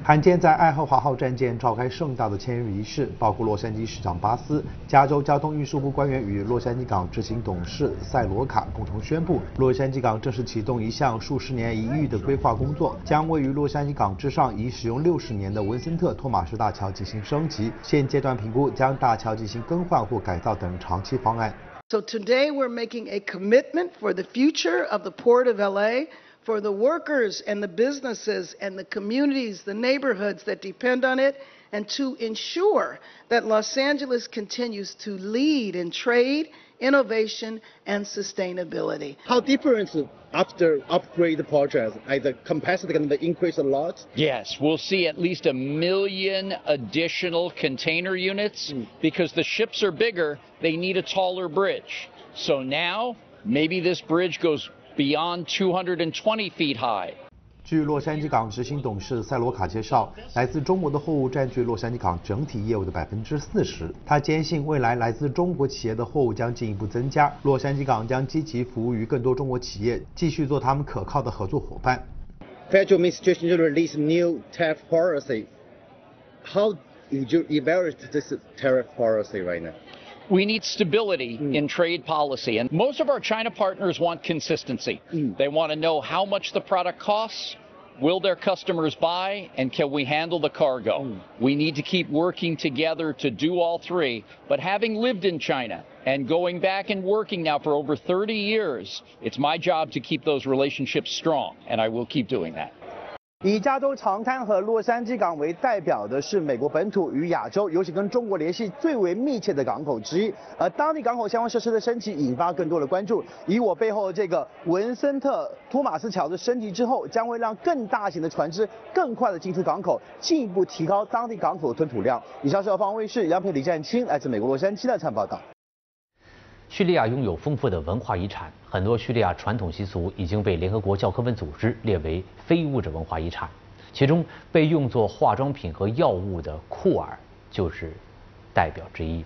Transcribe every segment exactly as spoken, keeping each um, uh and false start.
罕见在爱荷华号战舰召开盛大的签约仪式，包括洛杉矶市长巴斯、加州交通运输部官员与洛杉矶港执行董事塞罗卡共同宣布，洛杉矶港正式启动一项数十年一遇的规划工作，将位于洛杉矶港之上已使用六十年的文森特·托马斯大桥进行升级。现阶段评估将大桥进行更换或改造等长期方案。 So today we're making a commitment for the future of the Port of L A. For the workers and the businesses and the communities, the neighborhoods that depend on it, and to ensure that Los Angeles continues to lead in trade, innovation, and sustainability. How different after upgrade projects? Is the capacity going to increase a lot? Yes, we'll see at least a million additional container units mm. because the ships are bigger, they need a taller bridge. So now, maybe this bridge goes beyond two hundred twenty feet high. 据洛杉矶港执行董事塞罗卡介绍，来自中国的货物占据洛杉矶港整体业务的百分之四十。他坚信未来来自中国企业的货物将进一步增加，洛杉矶港将积极服务于更多中国企业，继续做他们可靠的合作伙伴。 Federal administration to release new tariff policy. How would you evaluate this tariff policy right now? We need stability mm. in trade policy, and most of our China partners want consistency. Mm. They want to know how much the product costs, will their customers buy, and can we handle the cargo? Mm. We need to keep working together to do all three, but having lived in China and going back and working now for over thirty years, it's my job to keep those relationships strong, and I will keep doing that. 以加州长滩和洛杉矶港为代表的是美国本土与亚洲，尤其跟中国联系最为密切的港口之一。而当地港口相关设施的升级引发更多的关注。以我背后这个文森特托马斯桥的升级之后，将会让更大型的船只更快的进出港口，进一步提高当地港口的吞吐量。以上是由方卫视杨培、李占清来自美国洛杉矶的参报道。 叙利亚拥有丰富的文化遗产，很多叙利亚传统习俗已经被联合国教科文组织列为非物质文化遗产，其中被用作化妆品和药物的库尔就是代表之一。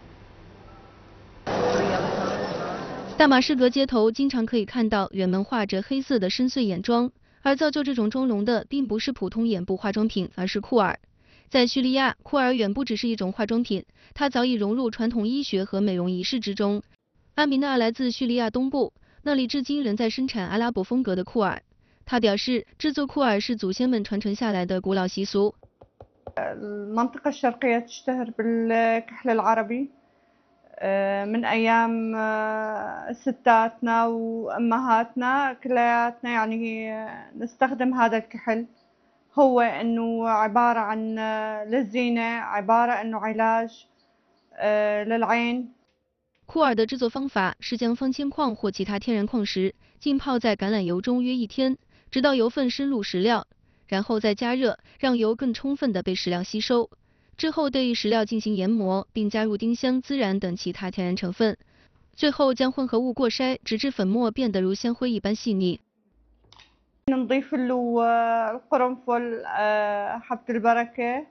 大马士革街头经常可以看到人们画着黑色的深邃眼妆，而造就这种妆容的并不是普通眼部化妆品，而是库尔。在叙利亚，库尔远不只是一种化妆品，它早已融入传统医学和美容仪式之中。阿米娜来自叙利亚东部，那里至今仍在生产阿拉伯风格的库尔。他表示，制作库尔是祖先们传承下来的古老习俗。 المنطقة الشرقية تشتهر بالكحل العربي من أيام ستاتنا وأمهاتنا كلياتنا يعني نستخدم هذا الكحل هو إنه عبارة عن للزينة عبارة إنه علاج للعين。 库尔的制作方法是将方铅矿或其他天然矿石浸泡在橄榄油中约一天，直到油分深入石料，然后再加热，让油更充分地被石料吸收。之后对石料进行研磨，并加入丁香、孜然等其他天然成分，最后将混合物过筛，直至粉末变得如香灰一般细腻。 نضيف له القرنفل حبة البركة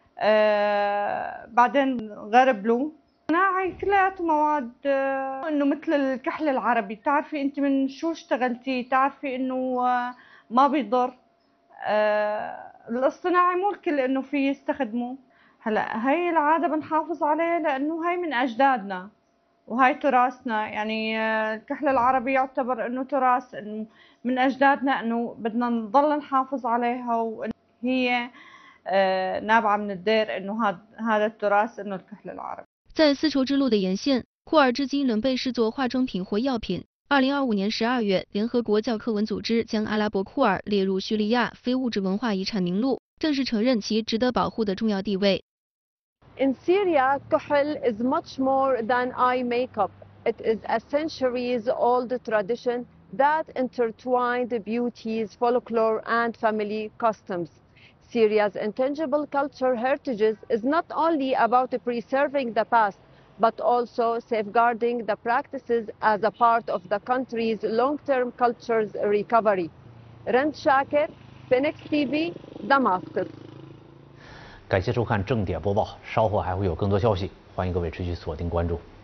بعدين غرب له صناعي كلياته مواد انه مثل الكحل العربي بتعرفي انت من شو اشتغلتي تعرفي انه ما بيضر الاصطناعي مو الكل انه في يستخدمه هلا هي العاده بنحافظ عليها لانه هي من اجدادنا وهي تراثنا يعني الكحل العربي يعتبر انه تراث انه من اجدادنا انه بدنا نضل نحافظ عليها وهي نابعه من الدير انه هذا هذا التراث انه الكحل العربي。 在丝绸之路的沿线，库尔至今仍被视作化妆品或药品。二零二五年十二月，联合国教科文组织将阿拉伯库尔列入叙利亚非物质文化遗产名录，正式承认其值得保护的重要地位。 In Syria, kuhl is much more than eye makeup. It is a centuries-old tradition that intertwined beauties, folklore, and family customs. Syria's intangible culture heritages is not only about preserving the past, but also safeguarding the practices as a part of the country's long-term culture's recovery. Rand Shakir, Phoenix T V, Damascus. 感谢收看正点播报，稍后还会有更多消息，欢迎各位持续锁定关注。